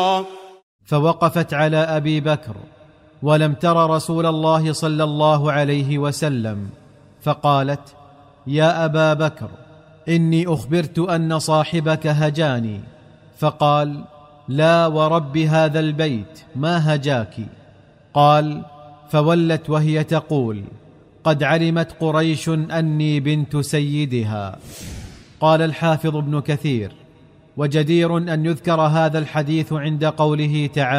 فوقفت على أبي بكر ولم تر رسول الله صلى الله عليه وسلم، فقالت: يا أبا بكر، إني أخبرت أن صاحبك هجاني. فقال: لا ورب هذا البيت ما هجاك. قال: فولت وهي تقول: قد علمت قريش أني بنت سيدها. قال الحافظ ابن كثير: وجدير أن يذكر هذا الحديث عند قوله تعالى: